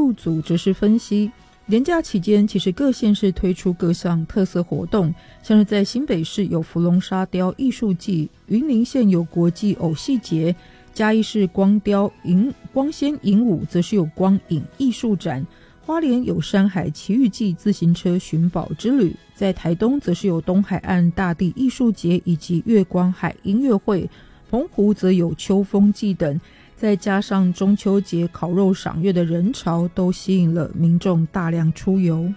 度组则是分析，连假期间其实各县市推出各项特色活动，像是在新北市有福隆沙雕艺术季，云林县有国际偶戏节，嘉义市光雕光纤影舞则是有光影艺术展，花莲有山海奇遇记自行车寻宝之旅，在台东则是有东海岸大地艺术节以及月光海音乐会，澎湖则有秋风季等，再加上中秋节烤肉赏月的人潮，都吸引了民众大量出游。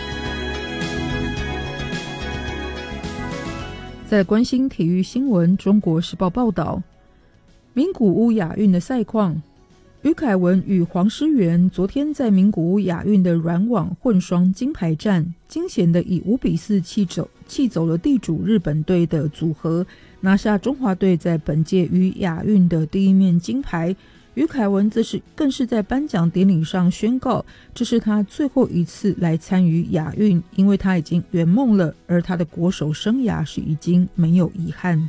在关心体育新闻，中国时报报道，名古屋亚运的赛况，于凯文与黄诗媛昨天在名古屋亚运的软网混双金牌战，惊险的以5-4气走了地主日本队的组合，拿下中华队在本届于亚运的第一面金牌。于凯文更是在颁奖典礼上宣告，这是他最后一次来参与亚运，因为他已经圆梦了，而他的国手生涯是已经没有遗憾。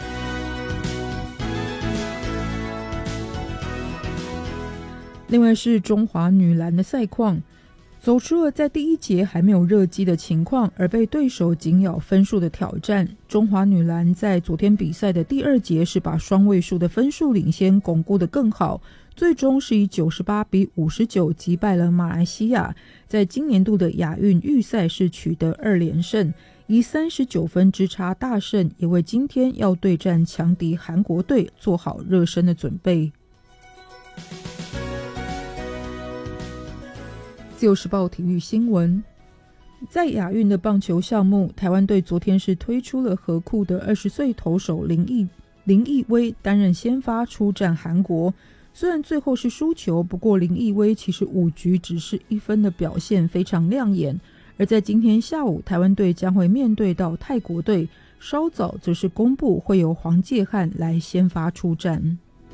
另外是中华女篮的赛况，走出了在第一节还没有热机的情况，而被对手紧咬分数的挑战。中华女篮在昨天比赛的第二节是把双位数的分数领先巩固得更好，最终是以98-59击败了马来西亚，在今年度的亚运预赛是取得2连胜，以39分之差大胜，也为今天要对战强敌韩国队做好热身的准备。自由时报体育新闻，在亚运的棒球项目，台湾队昨天是推出了合库的20岁投手林奕威担任先发出战韩国，虽然最后是输球，不过林奕威其实5局只是1分的表现非常亮眼。而在今天下午，台湾队将会面对到泰国队，稍早则是公布会由黄介汉来先发出战。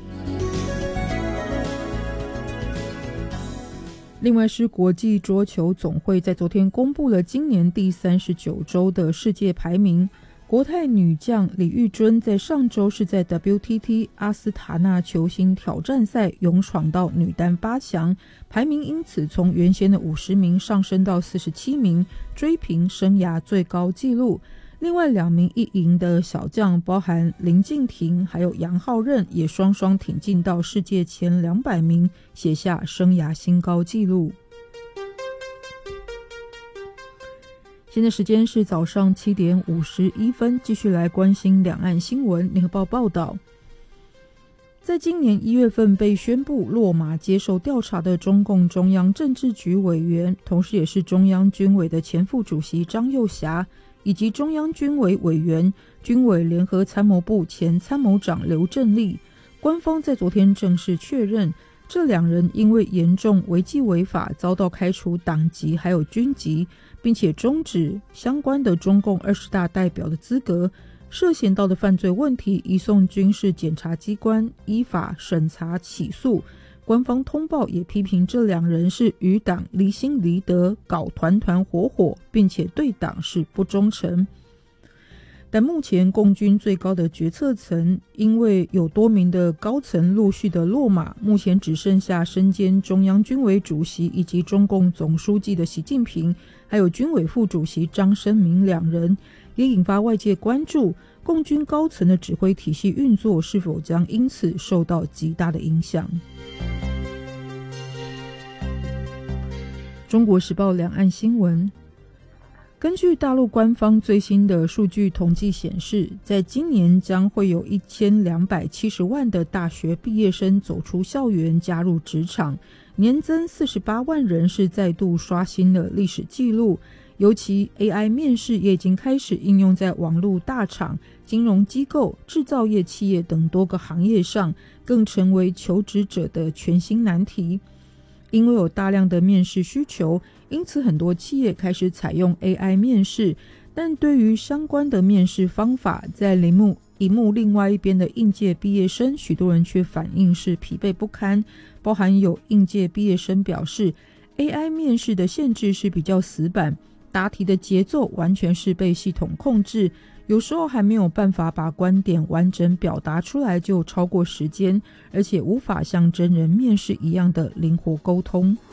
另外是国际桌球总会在昨天公布了今年第39周的世界排名，国泰女将李玉尊在上周是在 WTT 阿斯塔纳球星挑战赛勇闯到女单8强，排名因此从原先的50名上升到47名，追平生涯最高纪录。另外2名一银的小将，包含林敬婷还有杨浩任，也双双挺进到世界前200名，写下生涯新高纪录。现在时间是早上7点51分，继续来关心两岸新闻。联合报报道，在今年1月份被宣布落马接受调查的中共中央政治局委员，同时也是中央军委的前副主席张又侠，以及中央军委委员、军委联合参谋部前参谋长刘振立，官方在昨天正式确认，这2人因为严重违纪违法，遭到开除党籍还有军籍，并且终止相关的中共20大代表的资格，涉嫌到的犯罪问题移送军事检察机关依法审查起诉。官方通报也批评这2人是与党离心离德，搞团团伙伙，并且对党是不忠诚。但目前共军最高的决策层因为有多名的高层陆续的落马，目前只剩下身兼中央军委主席以及中共总书记的习近平，还有军委副主席张升明2人，也引发外界关注共军高层的指挥体系运作是否将因此受到极大的影响。中国时报两岸新闻，根据大陆官方最新的数据统计显示，在今年将会有1270万的大学毕业生走出校园加入职场，年增48万人，是再度刷新了历史纪录。尤其 AI 面试也已经开始应用在网络大厂、金融机构、制造业企业等多个行业上，更成为求职者的全新难题。因为有大量的面试需求，因此很多企业开始采用 AI 面试，但对于相关的面试方法，在荧幕另外一边的应届毕业生，许多人却反映是疲惫不堪。包含有应届毕业生表示， AI 面试的限制是比较死板，答题的节奏完全是被系统控制，有时候还没有办法把观点完整表达出来就超过时间，而且无法像真人面试一样的灵活沟通。